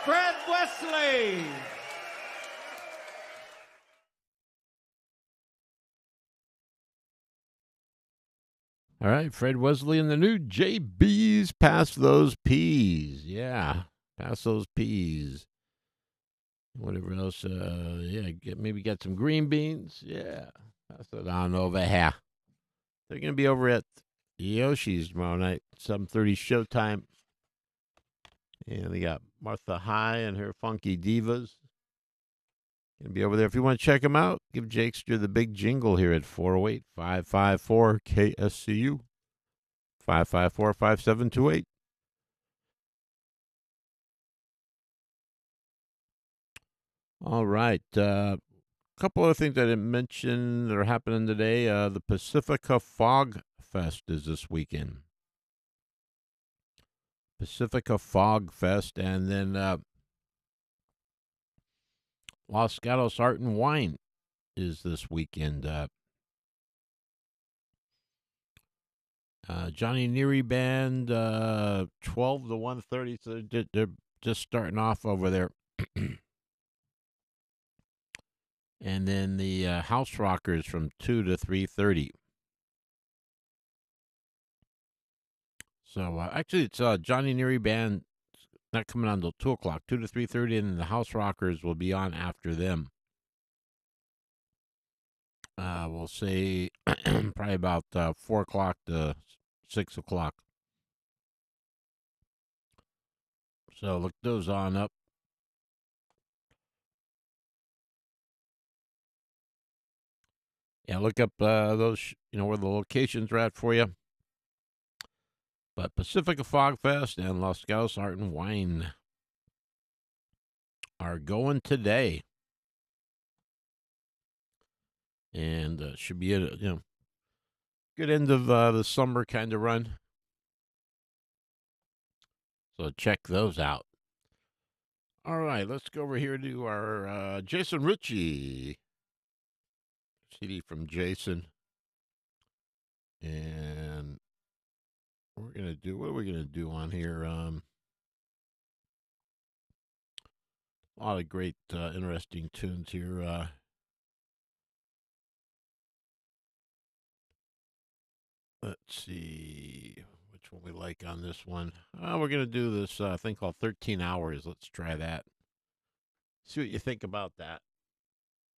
Fred Wesley. All right, Fred Wesley and the new JBs. Pass those peas. Yeah, pass those peas. Whatever else. Maybe get some green beans. Yeah, pass it on over here. They're going to be over at Yoshi's tomorrow night, 7:30 showtime. And they got Martha High and her Funky Divas. Going to be over there. If you want to check them out, give Jakester the big jingle here at 408-554-KSCU. 554-5728. All right. Couple of things I didn't mention that are happening today. The Pacifica Fog Fest is this weekend. Pacifica Fog Fest. And then Los Gatos Art and Wine is this weekend. Johnny Neary Band, 12 to 1:30. So they're just starting off over there. And then the House Rockers from 2 to 3:30. So actually, it's Johnny Neary Band not coming on until 2 o'clock, 2 to 3:30, and the House Rockers will be on after them. We'll say probably about 4 o'clock to 6 o'clock. So look those on up. Yeah, look up those, where the locations are at for you. But Pacifica Fog Fest and Los Gatos Art and Wine are going today. And should be a good end of the summer kind of run. So check those out. All right, let's go over here to our Jason Ritchie CD from Jason. And what are we going to do on here? A lot of great, interesting tunes here. Let's see which one we like on this one. We're going to do this thing called 13 Hours. Let's try that. See what you think about that.